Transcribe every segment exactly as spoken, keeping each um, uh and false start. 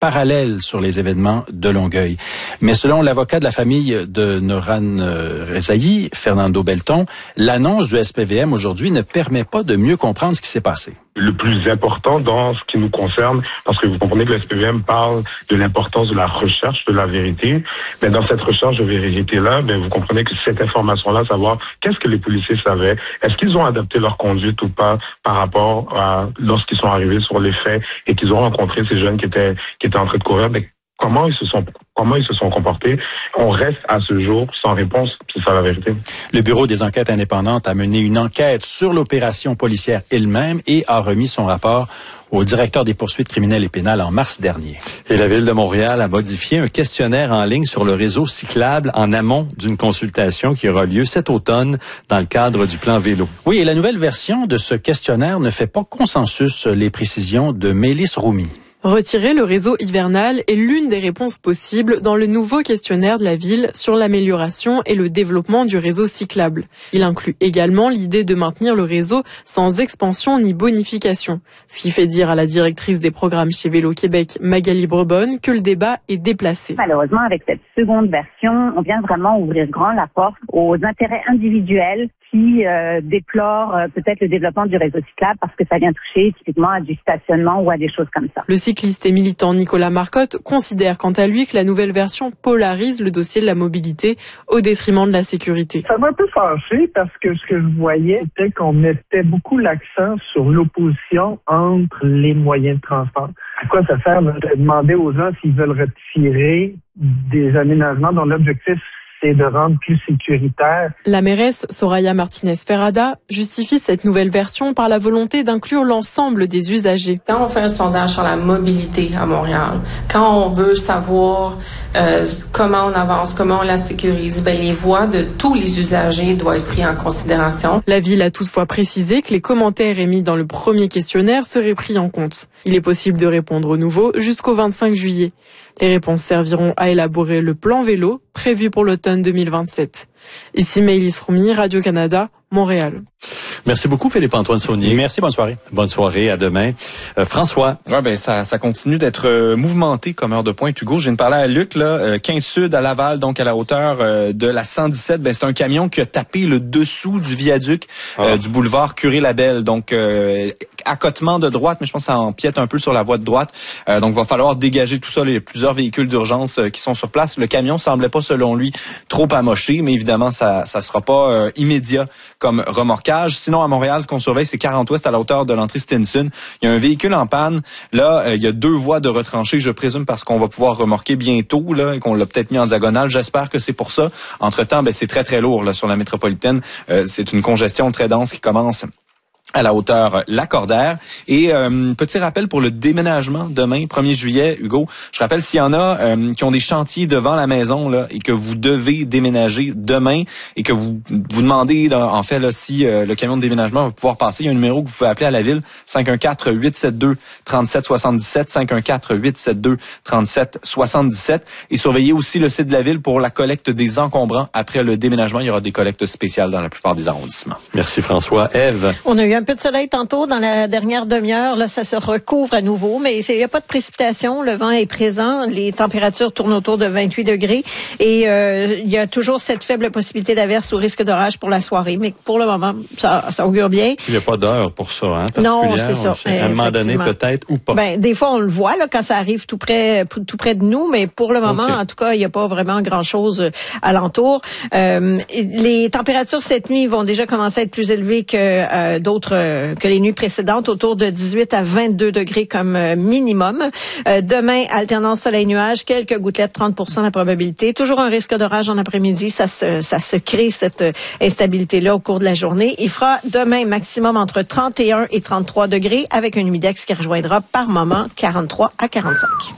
parallèle sur les événements de Longueuil. Mais selon l'avocat de la famille de Noran Rezaï, Fernando Belton, l'annonce du S P V M aujourd'hui ne permet pas de mieux comprendre ce qui s'est passé. Le plus important dans ce qui nous concerne, parce que vous comprenez que le S P V M parle de l'importance de la recherche de la vérité, mais dans cette recherche de vérité-là, ben vous comprenez que cette information-là, savoir qu'est-ce que les policiers savaient, est-ce qu'ils ont adapté leur conduite ou pas par rapport à lorsqu'ils sont arrivés sur les faits et qu'ils ont rencontré ces jeunes qui étaient qui étaient en train de courir, ben comment ils se sont comment ils se sont comportés. On reste à ce jour sans réponse, c'est ça la vérité. Le Bureau des enquêtes indépendantes a mené une enquête sur l'opération policière elle-même et a remis son rapport au directeur des poursuites criminelles et pénales en mars dernier. Et la Ville de Montréal a modifié un questionnaire en ligne sur le réseau cyclable en amont d'une consultation qui aura lieu cet automne dans le cadre du plan vélo. Oui, et la nouvelle version de ce questionnaire ne fait pas consensus, les précisions de Mélis Roumi. Retirer le réseau hivernal est l'une des réponses possibles dans le nouveau questionnaire de la ville sur l'amélioration et le développement du réseau cyclable. Il inclut également l'idée de maintenir le réseau sans expansion ni bonification, ce qui fait dire à la directrice des programmes chez Vélo Québec, Magali Brebonne, que le débat est déplacé. Malheureusement, avec cette seconde version, on vient vraiment ouvrir grand la porte aux intérêts individuels qui euh, déplorent euh, peut-être le développement du réseau cyclable parce que ça vient toucher typiquement à du stationnement ou à des choses comme ça. Le cycliste et militant Nicolas Marcotte considère quant à lui que la nouvelle version polarise le dossier de la mobilité au détriment de la sécurité. Ça m'a un peu fâché parce que ce que je voyais, c'était qu'on mettait beaucoup l'accent sur l'opposition entre les moyens de transport. À quoi ça sert de demander aux gens s'ils veulent retirer des aménagements dont l'objectif c'est de rendre plus sécuritaire. La mairesse Soraya Martinez-Ferrada justifie cette nouvelle version par la volonté d'inclure l'ensemble des usagers. Quand on fait un sondage sur la mobilité à Montréal, quand on veut savoir euh, comment on avance, comment on la sécurise, ben les voix de tous les usagers doivent être pris en considération. La ville a toutefois précisé que les commentaires émis dans le premier questionnaire seraient pris en compte. Il est possible de répondre au nouveau jusqu'au vingt-cinq juillet. Les réponses serviront à élaborer le plan vélo prévu pour l'automne deux mille vingt-sept. Ici Maëlys Roumi, Radio-Canada, Montréal. Merci beaucoup Philippe-Antoine Saunier. Merci, bonne soirée. Bonne soirée, à demain. Euh, François. Ouais, ben ça, ça continue d'être euh, mouvementé comme heure de pointe. Hugo, je viens de parler à Luc, là, euh, quinze Sud à Laval, donc à la hauteur euh, de la cent dix-sept. Ben c'est un camion qui a tapé le dessous du viaduc euh, oh. du boulevard Curé-Labelle. Donc euh, accotement de droite, mais je pense que ça empiète un peu sur la voie de droite. Euh, donc il va falloir dégager tout ça. Il y a plusieurs véhicules d'urgence euh, qui sont sur place. Le camion semblait pas, selon lui, trop amoché, mais évidemment ça ça sera pas euh, immédiat comme remorquage. Sinon à Montréal, ce qu'on surveille, c'est quarante Ouest à la hauteur de l'entrée Stinson. Il y a un véhicule en panne. Là, euh, il y a deux voies de retranchée, je présume, parce qu'on va pouvoir remorquer bientôt, là, et qu'on l'a peut-être mis en diagonale. J'espère que c'est pour ça. Entre-temps, ben, c'est très, très lourd là, sur la métropolitaine. Euh, c'est une congestion très dense qui commence à la hauteur Lacordaire. Et euh, petit rappel pour le déménagement demain, premier juillet, Hugo. Je rappelle, s'il y en a euh, qui ont des chantiers devant la maison là et que vous devez déménager demain et que vous vous demandez là, en fait là, si euh, le camion de déménagement va pouvoir passer, il y a un numéro que vous pouvez appeler à la ville, cinq un quatre, huit sept deux, trois sept sept sept, cinq un quatre, huit sept deux, trois sept sept sept. Et surveillez aussi le site de la ville pour la collecte des encombrants. Après le déménagement, il y aura des collectes spéciales dans la plupart des arrondissements. Merci François. Ève. On a eu un peu de soleil tantôt dans la dernière demi-heure. Là, ça se recouvre à nouveau, mais il n'y a pas de précipitation. Le vent est présent. Les températures tournent autour de vingt-huit degrés. Et euh, il y a toujours cette faible possibilité d'averse ou risque d'orage pour la soirée. Mais pour le moment, ça, ça augure bien. Il n'y a pas d'heure pour ça, hein, non, c'est ça. À un moment donné, peut-être, ou pas. Ben, des fois, on le voit là quand ça arrive tout près, tout près de nous, mais pour le moment, okay. En tout cas, il n'y a pas vraiment grand-chose alentour. Euh, les températures cette nuit vont déjà commencer à être plus élevées que euh, d'autres que les nuits précédentes, autour de dix-huit à vingt-deux degrés comme minimum. Euh, demain, alternance soleil-nuage, quelques gouttelettes, trente pour cent la probabilité. Toujours un risque d'orage en après-midi. Ça se, ça se crée, cette instabilité-là, au cours de la journée. Il fera demain maximum entre trente et un et trente-trois degrés, avec un humidex qui rejoindra par moment quarante-trois à quarante-cinq.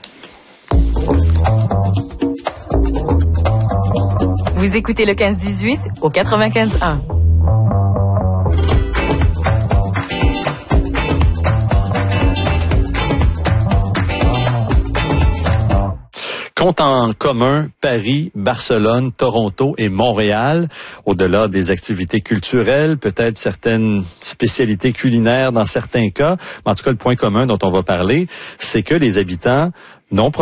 Vous écoutez le quinze dix-huit au quatre-vingt-quinze un. Compte en commun Paris, Barcelone, Toronto et Montréal. Au-delà des activités culturelles, peut-être certaines spécialités culinaires dans certains cas. Mais en tout cas, le point commun dont on va parler, c'est que les habitants Non